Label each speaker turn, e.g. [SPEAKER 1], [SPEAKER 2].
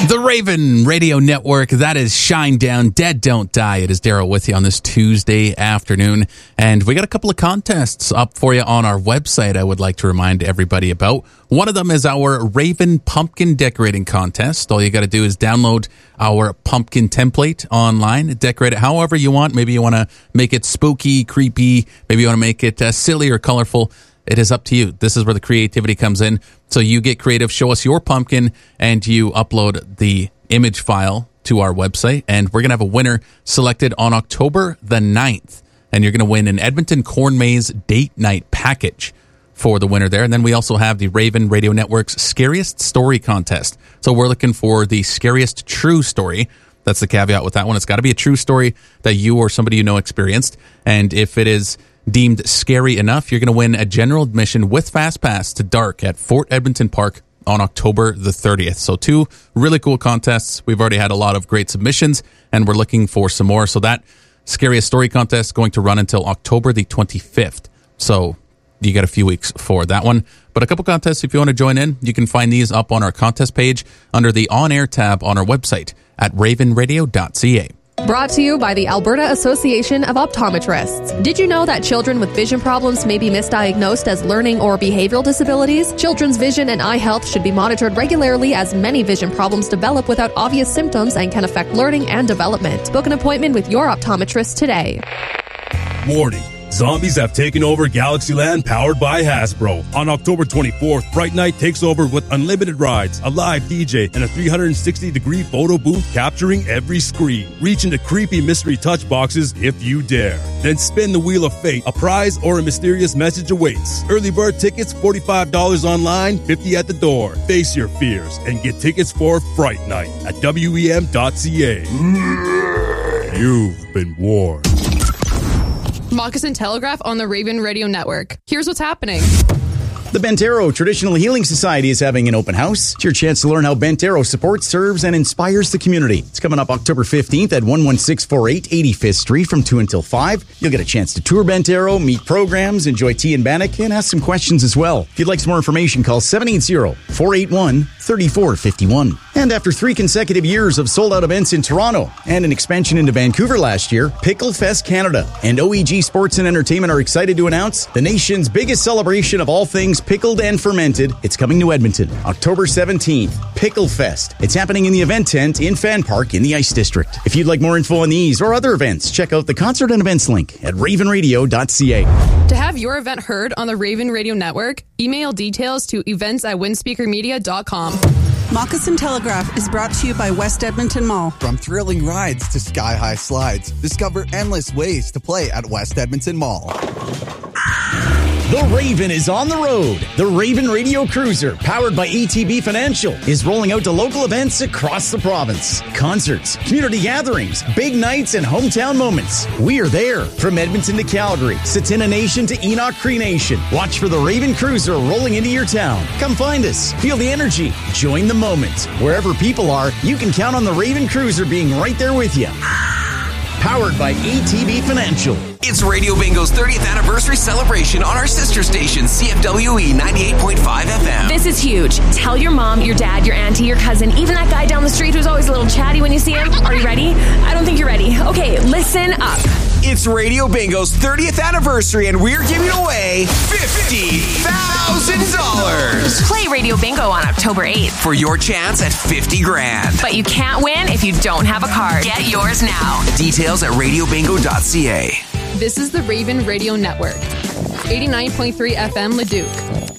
[SPEAKER 1] The Raven Radio Network, that is Shine Down, Dead Don't Die. It is Daryl with you on this Tuesday afternoon. And we got a couple of contests up for you on our website I would like to remind everybody about. One of them is our Raven Pumpkin Decorating Contest. All you got to do is download our pumpkin template online, decorate it however you want. Maybe you want to make it spooky, creepy. Maybe you want to make it silly or colorful. It is up to you. This is where the creativity comes in. So you get creative, show us your pumpkin, and you upload the image file to our website. And we're going to have a winner selected on October the 9th. And you're going to win an Edmonton Corn Maze date night package for the winner there. And then we also have the Raven Radio Network's Scariest Story Contest. So we're looking for the scariest true story. That's the caveat with that one. It's got to be a true story that you or somebody you know experienced. And if it is deemed scary enough, you're going to win a general admission with Fast Pass to Dark at Fort Edmonton Park on October the 30th. So 2 really cool contests. We've already had a lot of great submissions, and we're looking for some more. So that Scariest Story Contest is going to run until October the 25th. So you got a few weeks for that one. But a couple contests, if you want to join in, you can find these up on our contest page under the On Air tab on our website at ravenradio.ca.
[SPEAKER 2] Brought to you by the Alberta Association of Optometrists. Did you know that children with vision problems may be misdiagnosed as learning or behavioral disabilities? Children's vision and eye health should be monitored regularly, as many vision problems develop without obvious symptoms and can affect learning and development. Book an appointment with your optometrist today.
[SPEAKER 3] Warning. Zombies have taken over Galaxyland, powered by Hasbro. On October 24th, Fright Night takes over with unlimited rides, a live DJ, and a 360-degree photo booth capturing every screen. Reach into creepy mystery touch boxes if you dare. Then spin the Wheel of Fate. A prize or a mysterious message awaits. Early bird tickets, $45 online, $50 at the door. Face your fears and get tickets for Fright Night at WEM.ca. You've been warned.
[SPEAKER 2] Moccasin Telegraph on the Raven Radio Network. Here's what's happening.
[SPEAKER 4] The Bentero Traditional Healing Society is having an open house. It's your chance to learn how Bentero supports, serves, and inspires the community. It's coming up October 15th at 11648 85th Street from 2 until 5. You'll get a chance to tour Bentero, meet programs, enjoy tea and bannock, and ask some questions as well. If you'd like some more information, call 780-481-3451. And after 3 consecutive years of sold-out events in Toronto and an expansion into Vancouver last year, Pickle Fest Canada and OEG Sports and Entertainment are excited to announce the nation's biggest celebration of all things pickled and fermented. It's coming to Edmonton, October 17th, Pickle Fest. It's happening in the event tent in Fan Park in the Ice District. If you'd like more info on these or other events, check out the concert and events link at ravenradio.ca.
[SPEAKER 2] To have your event heard on the Raven Radio Network, email details to events@windspeakermedia.com.
[SPEAKER 5] Moccasin Telegraph is brought to you by West Edmonton Mall.
[SPEAKER 6] From thrilling rides to sky-high slides, discover endless ways to play at West Edmonton Mall.
[SPEAKER 4] The Raven is on the road. The Raven Radio Cruiser, powered by ATB Financial, is rolling out to local events across the province. Concerts, community gatherings, big nights, and hometown moments. We are there. From Edmonton to Calgary, Satina Nation to Enoch Cree Nation. Watch for the Raven Cruiser rolling into your town. Come find us. Feel the energy. Join the moment. Wherever people are, you can count on the Raven Cruiser being right there with you. Powered by ATB Financial.
[SPEAKER 7] It's Radio Bingo's 30th anniversary celebration on our sister station, CFWE 98.5 FM.
[SPEAKER 8] This is huge. Tell your mom, your dad, your auntie, your cousin, even that guy down the street who's always a little chatty when you see him. Are you ready? I don't think you're ready. Okay, listen up.
[SPEAKER 7] It's Radio Bingo's 30th anniversary, and we're giving away $50,000.
[SPEAKER 8] Play Radio Bingo on October 8th
[SPEAKER 7] for your chance at $50,000.
[SPEAKER 8] But you can't win if you don't have a card. Get yours now.
[SPEAKER 7] Details at radiobingo.ca.
[SPEAKER 2] This is the Raven Radio Network. 89.3 FM Leduc.